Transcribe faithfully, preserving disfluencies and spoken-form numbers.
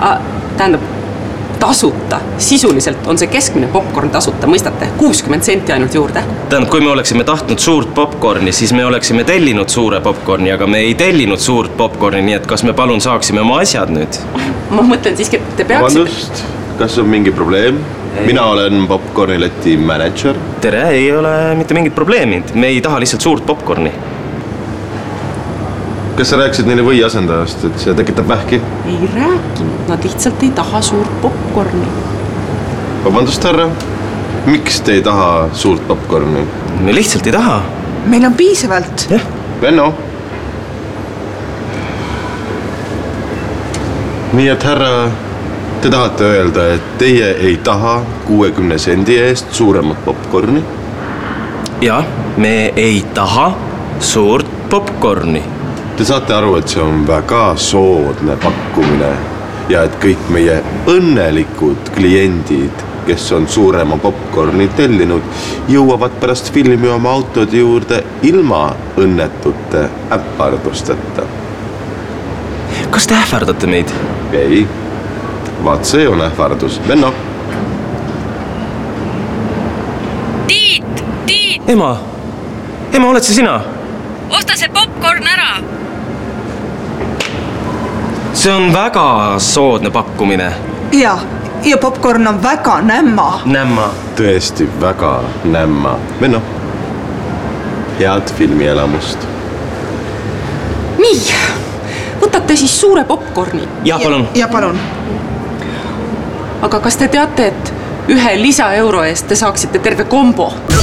Tähendab, tasuta. Sisuliselt on see keskmine popcorn tasuta, mõistate? kuuskümmend senti ainult juurde. Tähendab, kui me oleksime tahtnud suurt popcorni, siis me oleksime tellinud suure popcorni, aga me ei tellinud suurt popcorni, nii et kas me palun saaksime oma asjad nüüd? Ma mõtlen siiski, et te peaksite... Vabandust, kas on mingi probleem? Ei. Mina olen popcornileti manager. Tere, ei ole mitte mingit probleemid. Me ei taha lihtsalt suurt popcorni. Kas sa rääkisid neile või asendajast, et see tekitab vähki? Ei rääkinud, nad lihtsalt ei taha suurt popcorni. Vabandust, härra, miks te ei taha suurt popcorni? Me lihtsalt ei taha. Meil on piisavalt. Jah. Venno. Nii et härra, te tahate öelda, et teie ei taha kuuekümne sendi eest suuremat popcorni? Ja, me ei taha suurt popcorni. Te saate aru, et see on väga soodne pakkumine ja et kõik meie õnnelikud kliendid, kes on suurema popcorni tellinud, jõuavad pärast filmi oma autode juurde ilma õnnetute äppardusteta. Kas te ähvardate meid? Ei, vaat see on ähvardus. Venno. Tiit, Tiit! Ema, ema, oled see sina? Osta see popcorn ära! See on väga soodne pakkumine. Ja, ja popcorn on väga nämma. Nämma. Tõesti väga nämma. Venno, head filmielamust. Nii, võtate siis suure popcorni. Ja, palun. Ja palun. Aga kas te teate, et ühe lisaeuro eest te saaksite terve kombo?